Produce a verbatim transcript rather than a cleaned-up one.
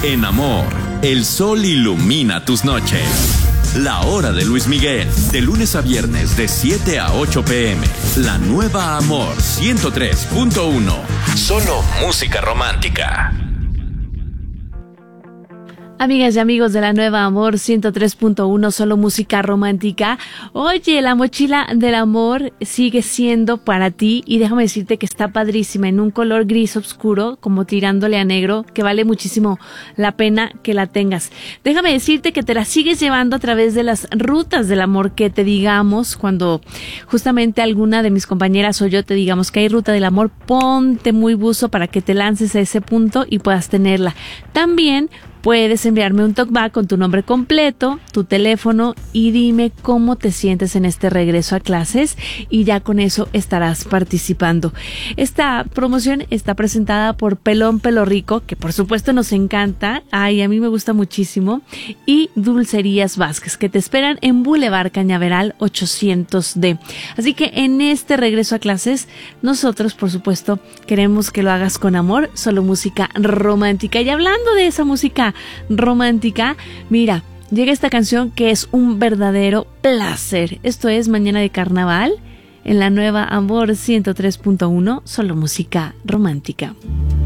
En Amor, el sol ilumina tus noches. La Hora de Luis Miguel, de lunes a viernes de siete a ocho pm. La nueva Amor ciento tres punto uno. Solo música romántica. Amigas y amigos de la nueva Amor ciento tres punto uno, solo música romántica. Oye, la mochila del amor sigue siendo para ti y déjame decirte que está padrísima en un color gris oscuro, como tirándole a negro, que vale muchísimo la pena que la tengas. Déjame decirte que te la sigues llevando a través de las rutas del amor que te digamos, cuando justamente alguna de mis compañeras o yo te digamos que hay ruta del amor, ponte muy buzo para que te lances a ese punto y puedas tenerla. También puedes enviarme un talkback con tu nombre completo, tu teléfono y dime cómo te sientes en este regreso a clases y ya con eso estarás participando. Esta promoción está presentada por Pelón Pelo Rico, que por supuesto nos encanta, ay, a mí me gusta muchísimo, y Dulcerías Vázquez, que te esperan en Boulevard Cañaveral ochocientos D. Así que en este regreso a clases, nosotros por supuesto queremos que lo hagas con amor, solo música romántica. Y hablando de esa música romántica, mira, llega esta canción que es un verdadero placer. Esto es Mañana de Carnaval en la nueva Amor ciento tres punto uno, solo música romántica.